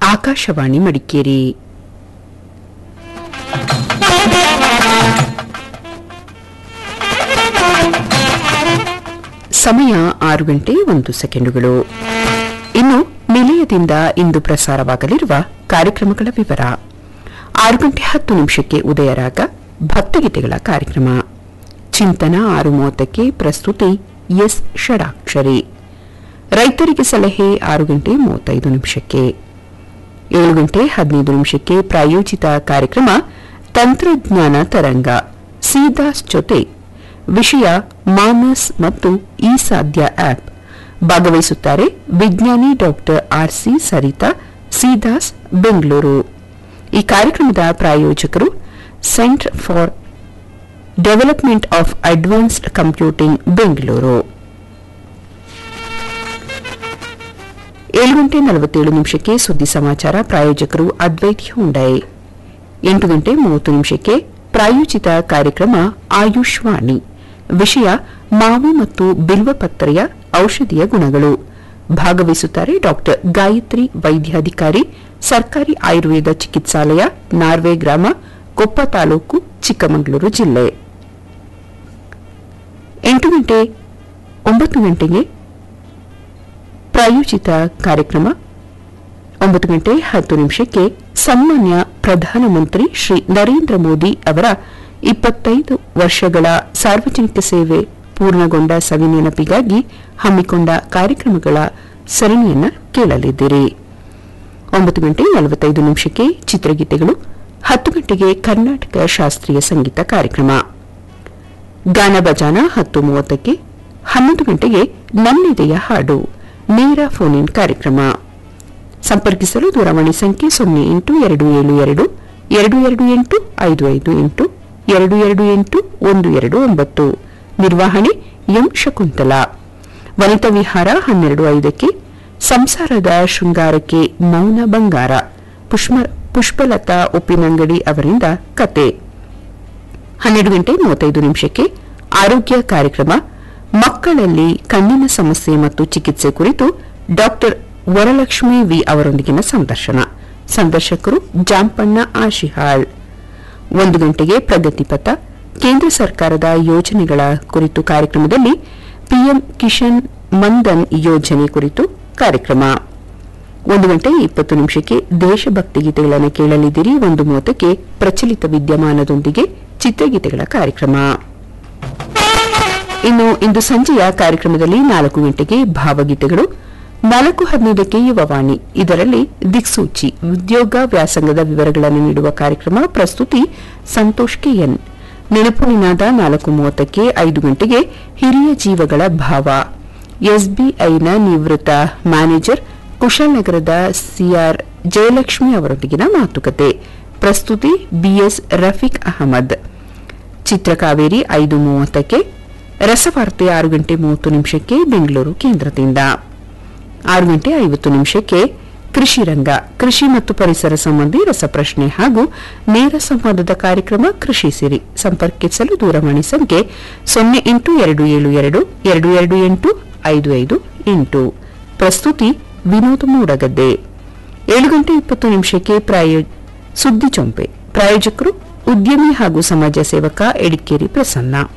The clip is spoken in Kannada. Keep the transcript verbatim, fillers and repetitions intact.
ಆಕಾಶವಾಣಿ ಮಡಿಕೇರಿ. ಸಮಯ ಆರು ಗಂಟೆ ಒಂದು ಸೆಕೆಂಡುಗಳು. ಇನ್ನು ನಿಲಯದಿಂದ ಇಂದು ಪ್ರಸಾರವಾಗಲಿರುವ ಕಾರ್ಯಕ್ರಮಗಳ ವಿವರ. ಆರು ಗಂಟೆ ಹತ್ತು ನಿಮಿಷಕ್ಕೆ ಉದಯರಾಗ ಭಕ್ತಿಗೀತೆಗಳ ಕಾರ್ಯಕ್ರಮ. ಚಿಂತನ ಆರು ಮೂವತ್ತಕ್ಕೆ ಪ್ರಸ್ತುತಿ ಎಸ್ ಷಡಾಕ್ಷರಿ. ರೈತರಿಗೆ ಸಲಹೆ ಆರು ಗಂಟೆ ಮೂವತ್ತೈದು ನಿಮಿಷಕ್ಕೆ. ಏಳು ಗಂಟೆ ಹದಿನೈದು ನಿಮಿಷಕ್ಕೆ ಪ್ರಾಯೋಜಿತ ಕಾರ್ಯಕ್ರಮ ತಂತ್ರಜ್ಞಾನ ತರಂಗ ಸಿದಾಸ್ ಜೊತೆ. ವಿಷಯ ಮಾನಸ್ ಮತ್ತು ಇ ಸಾಧ್ಯ ಆಪ್. ಭಾಗವಹಿಸುತ್ತಾರೆ ವಿಜ್ಞಾನಿ doctor R C Sarita, ಸಿದಾಸ್, Bengaluru. ಈ ಕಾರ್ಯಕ್ರಮದ ಪ್ರಾಯೋಜಕರು centre for development of advanced computing, Bengaluru. ಏಳು ಗಂಟೆ ನಲವತ್ತೇಳು ನಿಮಿಷಕ್ಕೆ ಸುದ್ದಿ ಸಮಾಚಾರ. ಪ್ರಾಯೋಜಕರು ಅದ್ವೈತ್ ಹ್ಯುಂಡೈ. ಎಂಟು ಗಂಟೆ ಮೂವತ್ತು ನಿಮಿಷಕ್ಕೆ ಪ್ರಾಯೋಜಿತ ಕಾರ್ಯಕ್ರಮ ಆಯುಷ್ವಾಣಿ. ವಿಷಯ ಮಾವು ಮತ್ತು ಬಿಲ್ವಪತ್ರೆಯ ಔಷಧೀಯ ಗುಣಗಳು. ಭಾಗವಹಿಸುತ್ತಾರೆ ಡಾಕ್ಟರ್ ಗಾಯತ್ರಿ, ವೈದ್ಯಾಧಿಕಾರಿ, ಸರ್ಕಾರಿ ಆಯುರ್ವೇದ ಚಿಕಿತ್ಸಾಲಯ, ನಾರ್ವೆ ಗ್ರಾಮ, ಕೊಪ್ಪ ತಾಲೂಕು, ಚಿಕ್ಕಮಗಳೂರು ಜಿಲ್ಲೆ. ಎಂಟು ಗಂಟೆ ಒಂಬತ್ತು ಗಂಟೆಗೆ ಪ್ರಾಯೋಜಿತ ಕಾರ್ಯಕ್ರಮ. ಒಂಬತ್ತು ಗಂಟೆ ಹತ್ತು ನಿಮಿಷಕ್ಕೆ ಸನ್ಮಾನ್ಯ ಪ್ರಧಾನಮಂತ್ರಿ ಶ್ರೀ ನರೇಂದ್ರ ಮೋದಿ ಅವರ ಇಪ್ಪತ್ತೈದು ವರ್ಷಗಳ ಸಾರ್ವಜನಿಕ ಸೇವೆ ಪೂರ್ಣಗೊಂಡ ಸವಿನೆನಪಿಗಾಗಿ ಹಮ್ಮಿಕೊಂಡ ಕಾರ್ಯಕ್ರಮಗಳ ಸರಣಿಯನ್ನು ಕೇಳಲಿದ್ದೀರಿ. ಒಂಬತ್ತು ಗಂಟೆ ನಲವತ್ತೈದು ನಿಮಿಷಕ್ಕೆ ಚಿತ್ರಗೀತೆಗಳು. ಹತ್ತು ಗಂಟೆಗೆ ಕರ್ನಾಟಕ ಶಾಸ್ತ್ರೀಯ ಸಂಗೀತ ಕಾರ್ಯಕ್ರಮ. ಗಾನ ಬಜಾನ ಹತ್ತು ಮೂವತ್ತಕ್ಕೆ. ಹನ್ನೊಂದು ಗಂಟೆಗೆ ನನ್ನಿದೆಯ ಹಾಡು ನೇರ ಫೋನ್ ಇನ್ ಕಾರ್ಯಕ್ರಮ. ಸಂಪರ್ಕಿಸಲು ದೂರವಾಣಿ ಸಂಖ್ಯೆ ಸೊನ್ನೆ ಎಂಟು ಎರಡು ಏಳು ಎರಡು ಎರಡು ಎರಡು ಎಂಟು ಐದು ಐದು ಎಂಟು ಎರಡು ಎರಡು ಎಂಟು ಒಂದು ಎರಡು ಒಂಬತ್ತು. ನಿರ್ವಹಣೆ ಎಂ ಶಕುಂತಲಾ. ವನಿತಾ ವಿಹಾರ ಹನ್ನೆರಡು ಐದಕ್ಕೆ. ಸಂಸಾರದ ಶೃಂಗಾರಕ್ಕೆ ಮೌನ ಬಂಗಾರ, ಪುಷ್ಪಲತಾ ಉಪ್ಪಿನಂಗಡಿ ಅವರಿಂದ ಕತೆ. ಹನ್ನೆರಡು ಗಂಟೆ ಮೂವತ್ತೈದು ನಿಮಿಷಕ್ಕೆ ಆರೋಗ್ಯ ಕಾರ್ಯಕ್ರಮ. ಮಕ್ಕಳಲ್ಲಿ ಕಣ್ಣಿನ ಸಮಸ್ಯೆ ಮತ್ತು ಚಿಕಿತ್ಸೆ ಕುರಿತು ಡಾಕ್ಟರ್ ವರಲಕ್ಷ್ಮಿ ವಿ ಅವರೊಂದಿಗಿನ ಸಂದರ್ಶನ. ಸಂದರ್ಶಕರು ಜಾಂಪಣ್ಣ ಆಶಿಹಾಳ್. ಒಂದು ಗಂಟೆಗೆ ಪ್ರಗತಿಪಥ, ಕೇಂದ್ರ ಸರ್ಕಾರದ ಯೋಜನೆಗಳ ಕುರಿತು ಕಾರ್ಯಕ್ರಮದಲ್ಲಿ ಪಿಎಂ ಕಿಶನ್ ಮನ್ಧನ್ ಯೋಜನೆ ಕುರಿತು ಕಾರ್ಯಕ್ರಮ. ಒಂದು ಗಂಟೆ ಇಪ್ಪತ್ತು ನಿಮಿಷಕ್ಕೆ ದೇಶಭಕ್ತಿ ಗೀತೆಗಳನ್ನು ಕೇಳಲಿದ್ದೀರಿ. ಒಂದು ಮೂವತ್ತಕ್ಕೆ ಪ್ರಚಲಿತ ವಿದ್ಯಮಾನದೊಂದಿಗೆ ಚಿತ್ರಗೀತೆಗಳ ಕಾರ್ಯಕ್ರಮ. ಇನ್ನು ಇಂದು ಸಂಜೆಯ ಕಾರ್ಯಕ್ರಮದಲ್ಲಿ ನಾಲ್ಕು ಗಂಟೆಗೆ ಭಾವಗೀತೆಗಳು. ನಾಲ್ಕು ಹದಿನೈದಕ್ಕೆ ಯುವವಾಣಿ. ಇದರಲ್ಲಿ ದಿಕ್ಸೂಚಿ ಉದ್ಯೋಗ ವ್ಯಾಸಂಗದ ವಿವರಗಳನ್ನು ನೀಡುವ ಕಾರ್ಯಕ್ರಮ. ಪ್ರಸ್ತುತಿ ಸಂತೋಷ್ ಕೆಎನ್. ನೆನಪು ನಿನಾದ ನಾಲ್ಕು ಮೂವತ್ತಕ್ಕೆ. ಐದು ಗಂಟೆಗೆ ಹಿರಿಯ ಜೀವಗಳ ಭಾವ. ಎಸ್ಬಿಐನ ನಿವೃತ್ತ ಮ್ಯಾನೇಜರ್ ಕುಶಾಲನಗರದ ಸಿಆರ್ ಜಯಲಕ್ಷ್ಮಿ ಅವರೊಂದಿಗಿನ ಮಾತುಕತೆ. ಪ್ರಸ್ತುತಿ ಬಿಎಸ್ ರಫೀಕ್ ಅಹಮದ್. ಚಿತ್ರಕಾವೇರಿ ಐದು ಮೂವತ್ತಕ್ಕೆ. ರಸವಾರ್ತೆ ಆರು ಗಂಟೆ ಮೂವತ್ತು ನಿಮಿಷಕ್ಕೆ ಬೆಂಗಳೂರು ಕೇಂದ್ರದಿಂದ. ಆರು ಗಂಟೆ ಐವತ್ತು ನಿಮಿಷಕ್ಕೆ ಕೃಷಿ ರಂಗ, ಕೃಷಿ ಮತ್ತು ಪರಿಸರ ಸಂಬಂಧಿ ರಸಪ್ರಶ್ನೆ ಹಾಗೂ ನೇರ ಸಂವಾದದ ಕಾರ್ಯಕ್ರಮ ಕೃಷಿ ಸಿರಿ. ಸಂಪರ್ಕಿಸಲು ದೂರವಾಣಿ ಸಂಖ್ಯೆ ಸೊನ್ನೆ ಎಂಟು ಎರಡು ಏಳು ಎರಡು ಎರಡು ಎರಡು ಎಂಟು ಐದು ಐದು ಎಂಟು. ಪ್ರಸ್ತುತಿ ವಿನೋದ್ ಮೂಡಗದ್ದೆ. ಏಳು ಗಂಟೆ ಇಪ್ಪತ್ತು ನಿಮಿಷಕ್ಕೆ ಪ್ರಾಯೋ ಸುದ್ದಿ ಚೊಂಪೆ. ಪ್ರಾಯೋಜಕರು ಉದ್ಯಮಿ ಹಾಗೂ ಸಮಾಜ ಸೇವಕ ಎಡಿಕೇರಿ ಪ್ರಸನ್ನ.